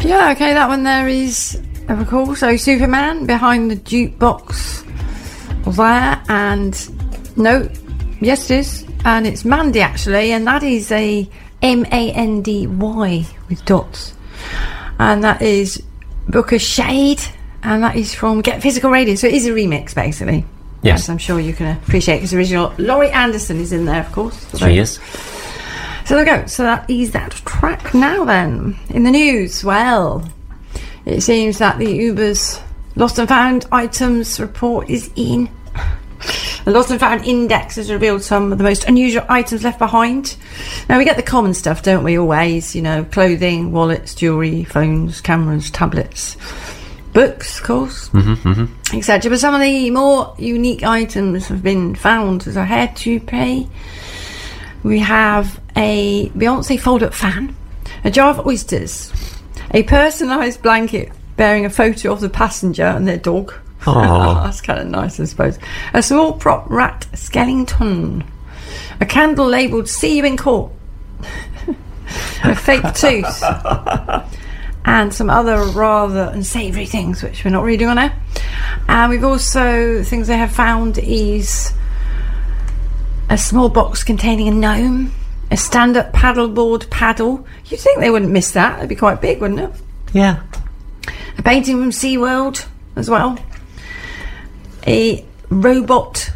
Yeah, okay, that one there is, of course, so Superman behind the jukebox there, and no, yes it is, and it's Mandy actually, and that is a Mandy with dots, and that is Booker Shade, and that is from Get Physical Radio, so it is a remix basically. Yes. As I'm sure you can appreciate, because the original Laurie Anderson is in there, of course. She is. So there we go. So that is that track. Now then, in the news, well, it seems that the Uber's Lost and Found items report is in. The Lost and Found Index has revealed some of the most unusual items left behind. Now, we get the common stuff, don't we, always? You know, clothing, wallets, jewellery, phones, cameras, tablets, books, of course, etc. But some of the more unique items have been found. As a hair toupee, we have a Beyonce fold-up fan, a jar of oysters, a personalised blanket bearing a photo of the passenger and their dog. That's kind of nice, I suppose. A small prop rat skeleton, a candle labelled "See You in Court," a fake tooth, and some other rather unsavoury things, which we're not reading on now. And we've also, things they have found is a small box containing a gnome, a stand-up paddleboard paddle. You'd think they wouldn't miss that. It'd be quite big, wouldn't it? Yeah. A painting from SeaWorld as well. A robot.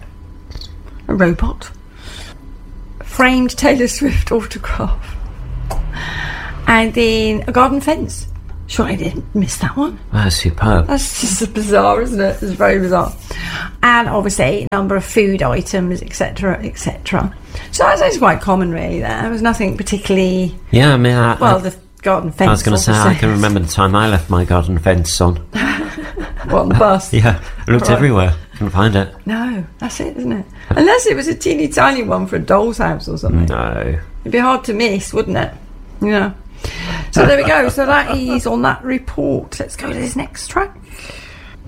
Framed Taylor Swift autograph. And then a garden fence. Sure, I didn't miss that one. That's superb. That's just bizarre, isn't it? It's very bizarre. And obviously a number of food items, etc, etc. So that's quite common, really. There was nothing particularly. Yeah, I mean, the garden fence. I was going to say, I can remember the time I left my garden fence on. What, on the bus? Yeah, I looked everywhere, couldn't find it. No, that's it, isn't it? Unless it was a teeny tiny one for a doll's house or something. No. It'd be hard to miss, wouldn't it? Yeah. So there we go. So that is on that report. Let's go to this next track.